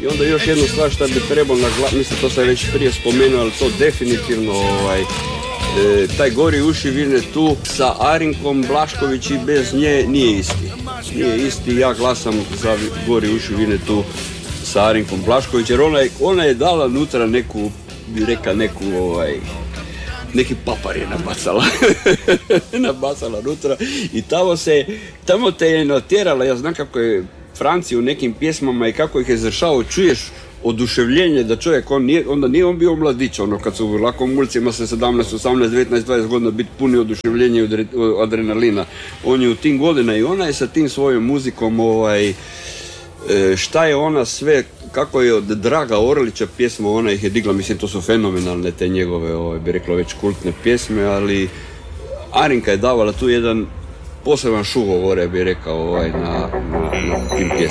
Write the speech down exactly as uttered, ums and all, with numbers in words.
I onda još jednu stvar što bi trebalo naglasiti, mislim to sam već prije spomenuo, ali to definitivno ovaj, e, taj Gori uši vine tu sa Arinkom Blašković i bez nje nije isti. Nije isti, ja glasam za Gori uši vine tu sa Arinkom Blašković, jer ona je, ona je dala nutra neku, bi reka neku ovaj, neki papar je nabacala, nabacala nutra i tamo se, tamo te je natjerala, ja znam kako je Franci u nekim pjesmama i kako ih je izvršao, čuješ oduševljenje da čovjek, on nije, onda nije on bio mladić, ono kad su u lakom ulicima sa sedamnaest, osamnaest, devetnaest, dvadeset godina biti puni oduševljenja i adrenalina. On je u tim godina i ona je sa tim svojom muzikom, ovaj, šta je ona sve, kako je od Draga Orlića pjesma, ona ih je digla, mislim to su fenomenalne te njegove, ovaj, bi rekla već kultne pjesme, ali Arinka je davala tu jedan poseban šugovore, bi rekao, ovaj, na, na, na tim pjesmama.